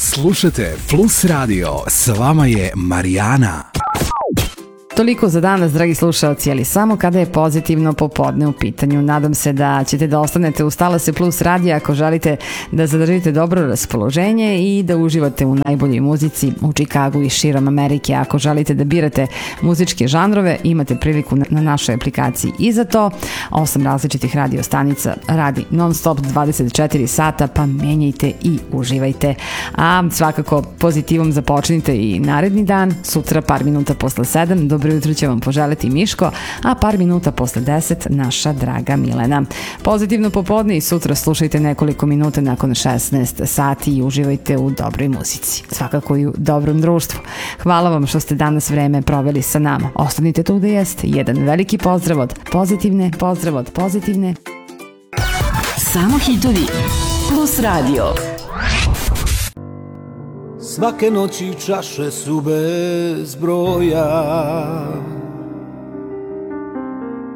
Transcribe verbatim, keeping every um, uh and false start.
Slušajte Plus Radio, s vama je Marijana. Toliko za danas, dragi slušalci, ali samo kada je pozitivno popodne u pitanju. Nadam se da ćete da ostanete uz Talase Plus radija ako želite da zadržite dobro raspoloženje i da uživate u najboljoj muzici u Čikagu i širom Amerike. Ako želite da birate muzičke žanrove, imate priliku na našoj aplikaciji i za to. Osam različitih radio stanica radi non stop dvadeset četiri sata, pa menjajte i uživajte. A svakako pozitivom započnite i naredni dan, sutra par minuta posle sedam. Dobro jutro će vam poželeti Miško, a par minuta posle deset naša draga Milena. Pozitivno popodne i sutra slušajte nekoliko minuta nakon šesnaest sati i uživajte u dobroj muzici. Svakako i u dobrom društvu. Hvala vam što ste danas vreme proveli sa nama. Ostanite tu gde jeste. Jedan veliki pozdrav od pozitivne, pozdrav od pozitivne. Samo hitovi Plus Radio. Svake noći čaše su bez broja,